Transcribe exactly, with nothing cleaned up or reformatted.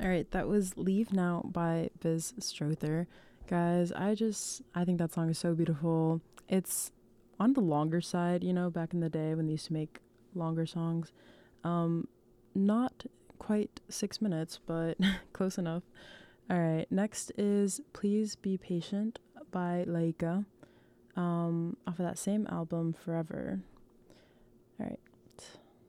All right, that was Leave Now by Biz Strother. Guys, I just, I think that song is so beautiful. It's on the longer side, you know, back in the day when they used to make longer songs. Um, not quite six minutes, but close enough. All right, next is Please Be Patient by Laika, um, off of that same album, Forever. All right,